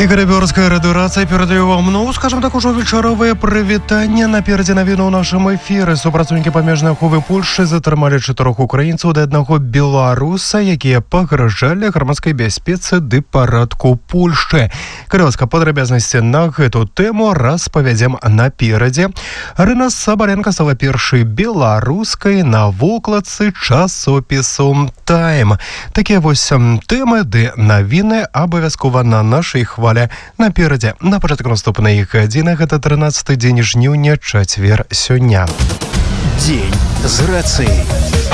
Игорь Белорусская радиорация передаю вам, скажем так, уже вечеровое привітання. Напереди новину в нашем эфире. Супрацовники памежной аховы Польши затрымали 4 украинцев до 1 белоруса, якія пагражалі грамадской бяспецы ды парадку Польши. Калі падрабязнасці на гэту тему распавядзем напереди. Арына Сабаренко стала першай беларускай на вокладцы часопісу «Тайм». Такія вось тэмы ды навіны абавязкова на нашай хвалі. Напереди, на початку наступної гадзіни, гэта 13-й дзень жніўня, чацвер сёння. День з рацыяй.